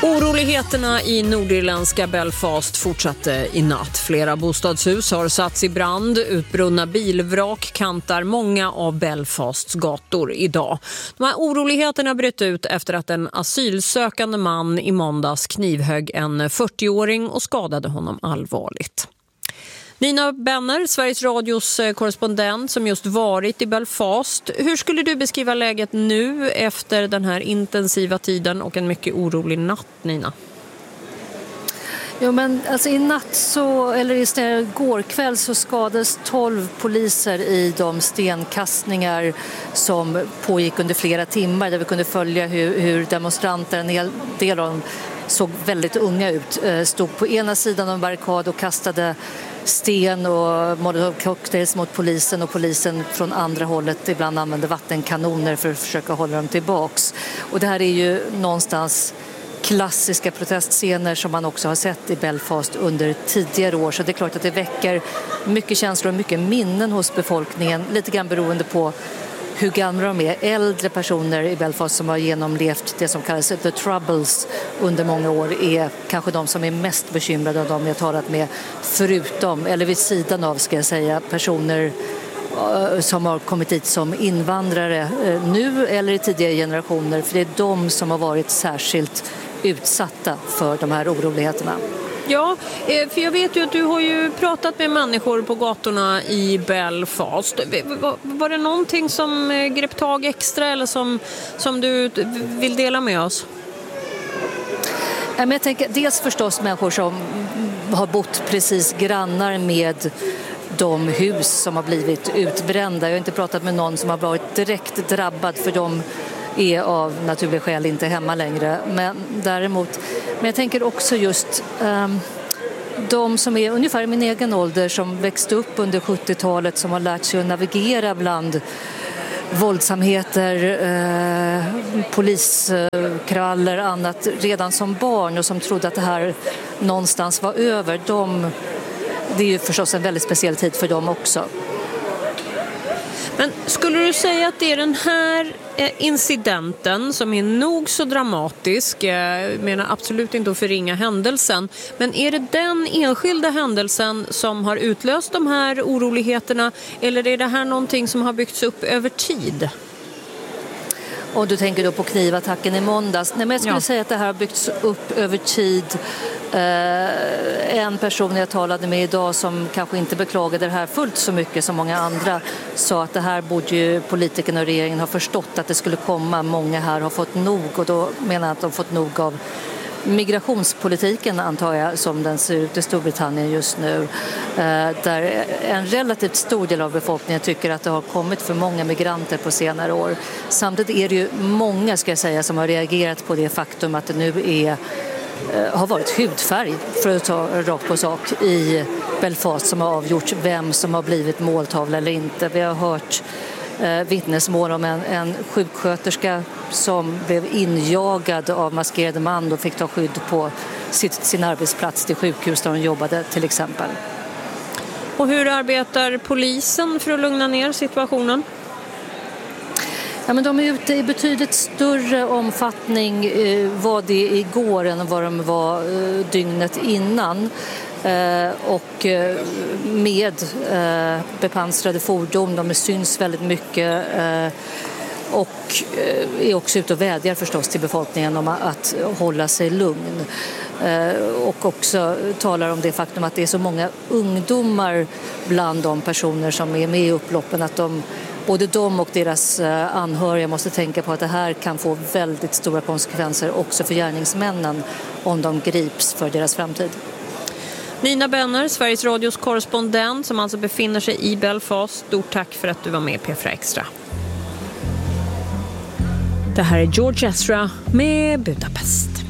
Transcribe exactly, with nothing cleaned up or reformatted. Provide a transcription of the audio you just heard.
Oroligheterna i nordirländska Belfast fortsatte i natt. Flera bostadshus har satts i brand. Utbrunna bilvrak kantar många av Belfasts gator idag. De här oroligheterna bröt ut efter att en asylsökande man i måndags knivhögg en fyrtioåring och skadade honom allvarligt. Nina Benner, Sveriges Radios korrespondent som just varit i Belfast. Hur skulle du beskriva läget nu efter den här intensiva tiden och en mycket orolig natt, Nina? Jo, men alltså i natt så, eller istället går kväll så skadades tolv poliser i de stenkastningar som pågick under flera timmar, där vi kunde följa hur, hur demonstranter, en hel del av dem såg väldigt unga ut, stod på ena sidan av en barrikad och kastade sten och molotov-cocktails mot polisen, och polisen från andra hållet ibland använde vattenkanoner för att försöka hålla dem tillbaks. Och det här är ju någonstans klassiska protestscener som man också har sett i Belfast under tidigare år, så det är klart att det väcker mycket känslor och mycket minnen hos befolkningen, lite grann beroende på hur gamla de är. Äldre personer i Belfast som har genomlevt det som kallas The Troubles under många år är kanske de som är mest bekymrade av dem jag talat med, förutom, eller vid sidan av ska jag säga, personer som har kommit hit som invandrare nu eller i tidigare generationer, för det är de som har varit särskilt utsatta för de här oroligheterna. Ja, för jag vet ju att du har ju pratat med människor på gatorna i Belfast. Var det någonting som grep tag extra eller som, som du vill dela med oss? Jag tänker dels förstås människor som har bott precis grannar med de hus som har blivit utbrända. Jag har inte pratat med någon som har varit direkt drabbad, för de är av naturliga skäl inte hemma längre. Men däremot, men jag tänker också just um, de som är ungefär i min egen ålder, som växte upp under sjuttiotalet, som har lärt sig att navigera bland våldsamheter, eh, poliskravaller och annat redan som barn, och som trodde att det här någonstans var över. De, det är ju förstås en väldigt speciell tid för dem också. Men skulle du säga att det är den här incidenten som är nog så dramatisk, jag menar absolut inte att förringa händelsen, men är det den enskilda händelsen som har utlöst de här oroligheterna, eller är det här någonting som har byggts upp över tid? Och du tänker då på knivattacken i måndags. Nej, men jag skulle ja. säga att det här har byggts upp över tid. Eh, en person jag talade med idag som kanske inte beklagade det här fullt så mycket som många andra, sa att det här borde ju politikerna och regeringen ha förstått att det skulle komma. Många här har fått nog, och då menar jag att de fått nog av migrationspolitiken, antar jag, som den ser ut i Storbritannien just nu, där en relativt stor del av befolkningen tycker att det har kommit för många migranter på senare år. Samtidigt är det ju många, ska jag säga, som har reagerat på det faktum att det nu är, har varit hudfärg, för att ta rakt på sak, i Belfast som har avgjort vem som har blivit måltavla eller inte. Vi har hört vittnesmål om en, en sjuksköterska som blev injagad av maskerade man och fick ta skydd på sitt, sin arbetsplats till sjukhus där hon jobbade till exempel. Och hur arbetar polisen för att lugna ner situationen? Ja, men de är ute i betydligt större omfattning eh, var det igår än vad de var eh, dygnet innan. Eh, och eh, med eh, bepansrade fordon, de syns väldigt mycket eh, och eh, är också ute och vädjar förstås till befolkningen om att hålla sig lugn. Eh, och också talar om det faktum att det är så många ungdomar bland de personer som är med i upploppen, att de, både de och deras eh, anhöriga måste tänka på att det här kan få väldigt stora konsekvenser också för gärningsmännen om de grips för deras framtid. Nina Benner, Sveriges Radios korrespondent som alltså befinner sig i Belfast. Stort tack för att du var med i P fyra Extra. Det här är George Ezra med Budapest.